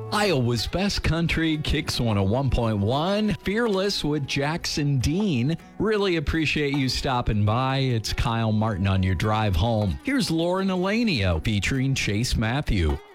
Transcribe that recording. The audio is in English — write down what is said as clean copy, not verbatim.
Iowa's Best Country, Kicks 101.1, Fearless with Jackson Dean. Really appreciate you stopping by. It's Kyle Martin on your drive home. Here's Lauren Elenia featuring Chase Matthew.